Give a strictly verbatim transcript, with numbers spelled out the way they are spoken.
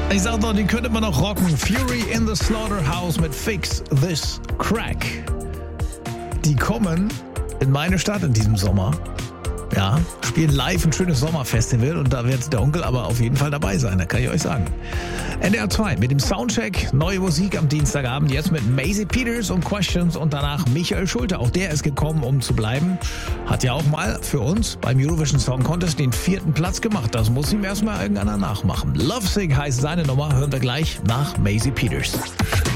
Ich sag doch, die könnte man noch rocken. Fury in the Slaughterhouse mit Fix This Crack. Die kommen in meine Stadt in diesem Sommer. Ja, spielen live ein schönes Sommerfestival und da wird der Onkel aber auf jeden Fall dabei sein, das kann ich euch sagen. N D R zwei mit dem Soundcheck, neue Musik am Dienstagabend, jetzt mit Maisie Peters und Questions und danach Michael Schulte. Auch der ist gekommen, um zu bleiben. Hat ja auch mal für uns beim Eurovision Song Contest den vierten Platz gemacht. Das muss ihm erstmal irgendeiner nachmachen. Lovesick heißt seine Nummer, hören wir gleich nach Maisie Peters.